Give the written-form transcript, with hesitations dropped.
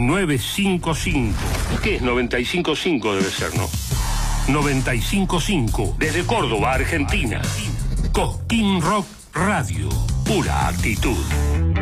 955. ¿Qué es 955? Debe ser, ¿no? 955. Desde Córdoba, Argentina. Cosquín Rock Radio. Pura actitud.